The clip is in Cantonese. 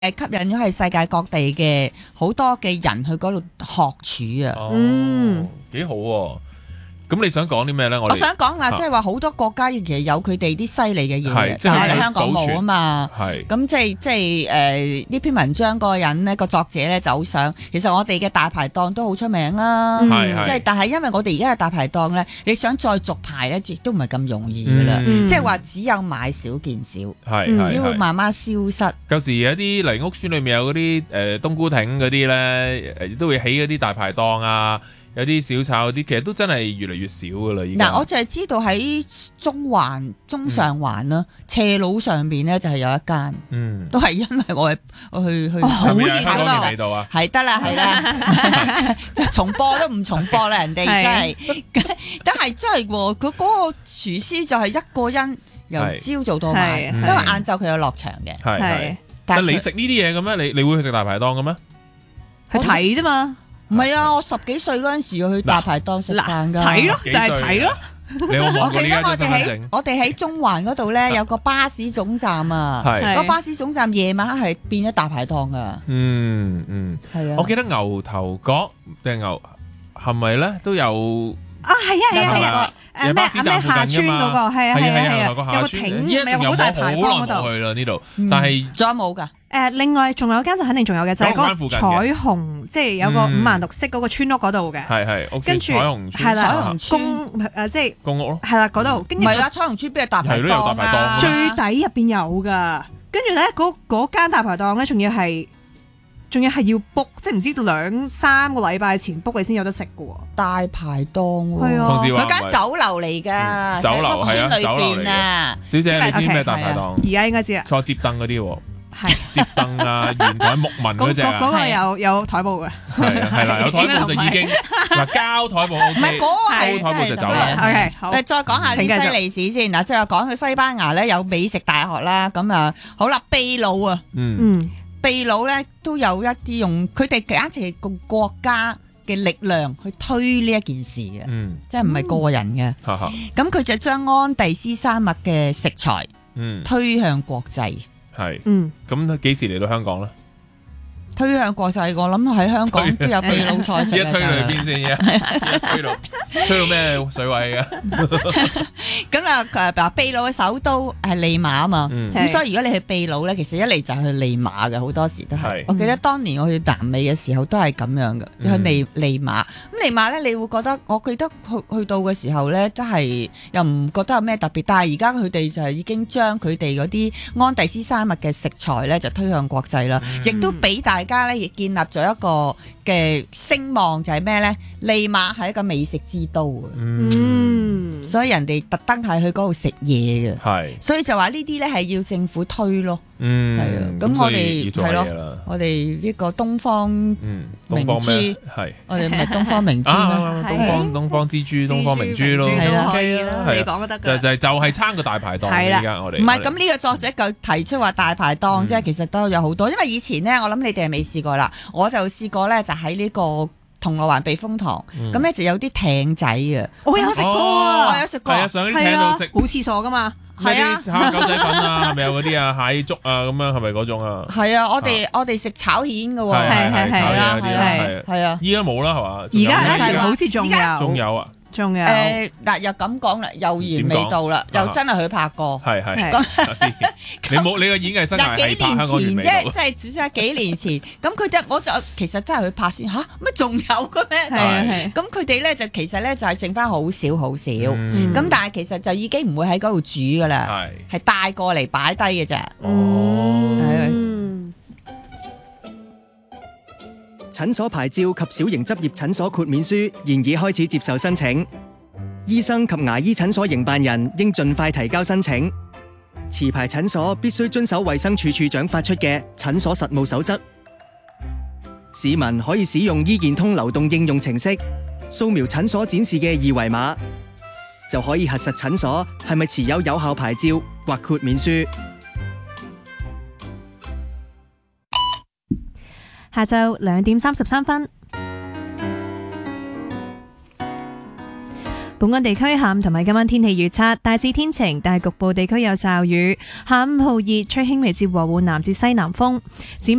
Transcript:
吸引咗係世界各地嘅好多嘅人去嗰度學廚啊。 幾好喎。咁你想講啲咩咧？ 我想講啦，即係話好多國家其實有佢哋啲犀利嘅嘢， 即係香港冇啊嘛。咁即係呢篇文章個人呢個作者咧就好想，其實我哋嘅大排檔都好出名啦。即係但係因為我哋而家嘅大排檔咧，你想再續牌咧，亦都唔係咁容易噶啦。即係話只有買少見少，只要慢慢消失。 舊時有啲嚟屋村裏面有嗰啲冬菇亭嗰啲咧，都會起嗰啲大排檔啊。有啲小炒嗰啲，其實都真係越嚟越少噶啦。 嗱，我就係知道喺中上環啦，斜路上邊咧就係有一間，都係因為我去好熱睇到啊， 係得啦，係啦，重播都唔重播啦，人哋真係，但係真係喎，佢嗰個廚師就係一個人由朝做到晚，因為晏晝佢有落場嘅。 係，但你食呢啲嘢嘅咩？你會去食大排檔嘅咩？ 去睇啫嘛。 唔係啊！我10幾歲嗰陣時去大排檔食飯㗎， 睇咯，就係睇咯。 我記得我哋喺中環嗰度咧有個巴士總站啊，個巴士總站夜晚係變咗大排檔㗎。係啊。 我記得牛頭角定牛係咪咧都有啊？係啊。咩下村嗰個係啊，有個亭，咪有好大牌坊嗰度。 去啦呢度，但係仲有冇㗎？ 另外仲有間就肯定仲有嘅，就係嗰個彩虹，即係有個5顏6色嗰個村屋嗰度嘅。 係， 跟住彩虹村係啦， 即係公屋咯。 係啦，嗰度。唔係啦，彩虹村邊有大排檔啊？ 最底入邊有㗎。跟住咧，嗰間大排檔咧，仲要係要 book， 即係唔知2-3個禮拜前 book 你先有得食嘅喎。 大排檔喎， 係啊， 佢間酒樓嚟㗎， 酒樓係啊，酒樓嚟啊。 小姐，你知咩大排檔？ 而家應該知啦。 坐摺凳嗰啲喎，摺凳啊，圓台木紋嗰隻啊。 嗰個有台布嘅。 係啦，有台布就已經嗱膠台布 OK。 唔係嗰個係膠台布就走啦。 OK，好。 再講下啲西利史先嗱，即係講去西班牙咧有美食大學啦，咁啊好啦，秘魯啊，秘魯咧都有一啲用，佢哋簡直係個國家嘅力量去推呢一件事嘅，即係唔係個人嘅。咁佢就將安第斯山脈嘅食材推向國際。 係，咁幾時嚟到香港咧？ 推向國際，我諗喺香港都有秘魯菜食。 一推到去邊先嘅？推到咩水位嘅？ 咁啊，嗱，秘魯嘅首都係利馬啊嘛，咁所以如果你去秘魯咧，其實一嚟就係去利馬嘅，好多時都係。我記得當年我去南美嘅時候都係咁樣嘅，去利馬。咁利馬咧，你會覺得，我記得去到嘅時候咧，都係又唔覺得有咩特別，但係而家佢哋就係已經將佢哋嗰啲安第斯山脈嘅食材咧，就推向國際啦，亦都俾大家咧亦建立咗一個嘅聲望，就係咩咧？利馬係一個美食之都啊，所以人哋特登係去嗰度食嘢嘅，所以就話呢啲咧係要政府推咯，係啊，咁我哋係咯，我哋呢個東方明珠係， 我哋唔係東方明珠咩？ 東方之珠，東方明珠咯， 係啦，可以啦，你講都得㗎， 就係撐個大排檔而家我哋唔係咁呢個作者佢提出話大排檔，即係其實都有好多，因為以前咧，我諗你哋係未試過啦，我就試過咧，就喺呢個銅鑼灣避風塘，咁咧就有啲艇仔啊， 我有食過啊， 我有食過， 係啊，上啲艇度食， 冇廁所噶嘛， 係啊， 炒狗仔粉啊，係咪有嗰啲啊，蟹粥啊，咁樣係咪嗰種啊？ 係啊，我哋食炒蜆噶喎，係啊， 依家冇啦係嘛？ 而家好似仲有啊。 仲有嗱又咁講啦，又完未到啦，又真係佢拍過， 係你冇你個演藝生涯係拍香港完未到， 即係主要係幾年前，咁佢哋我就其實真係佢拍先嚇，乜仲有嘅咩？咁佢哋咧就其實咧就係剩翻好少，咁但係其實就已經唔會喺嗰度煮噶啦，係帶過嚟擺低嘅啫。 診所牌照及小型執業診所豁免書現已開始接受申請，醫生及牙醫診所營辦人應盡快提交申請。持牌診所必須遵守衛生署署長發出嘅診所實務守則。市民可以使用醫健通流動應用程式，掃描診所展示嘅二維碼，就可以核實診所係咪持有有效牌照或豁免書。 下晝2點33分， 本港地區下午同埋今晚天氣預測，大致天晴，但係局部地區有驟雨。下午酷熱，吹輕微至和緩南至西南風。